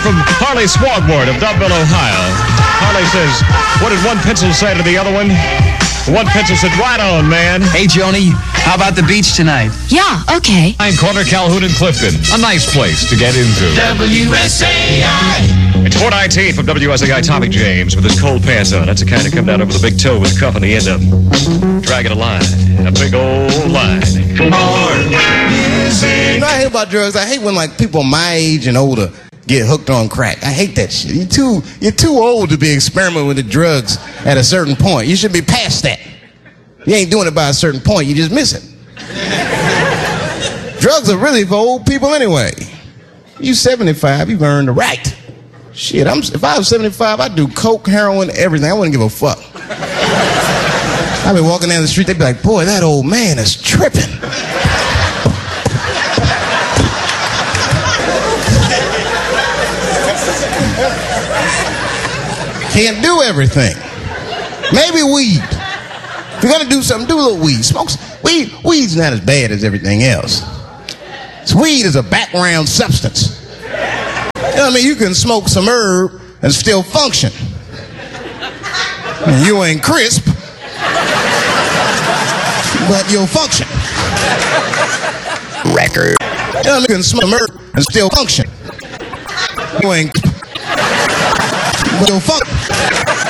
from Harley Swagward of Dubbville, Ohio. Harley says, what did one pencil say to the other one? One pencil said, right on, man. Hey, Joni, how about the beach tonight? Yeah, okay. Corner, Calhoun, and Clifton. A nice place to get into. WSAI. It's 419 from WSAI, Tommy James with his cold pants on. That's the kind that come down over the big toe with a cuff on the end of them. Dragging a line. A big old line. More music. You know what I hate about drugs? I hate when like people my age and older get hooked on crack. I hate that shit. You're too old to be experimenting with the drugs at a certain point. You should be past that. You ain't doing it by a certain point. You just miss it. Drugs are really for old people anyway. You 75, you've earned the right. Shit, if I was 75, I'd do coke, heroin, everything. I wouldn't give a fuck. I'd be walking down the street, they'd be like, boy, that old man is tripping. Can't do everything. Maybe weed. If you're gonna do something, do a little weed. Smoke weed. Weed's not as bad as everything else. Weed is a background substance. You know what I mean? You can smoke some herb and still function. You ain't crisp, but you'll function. Record. You know what I mean? You can smoke some herb and still function. You ain't, but you'll function.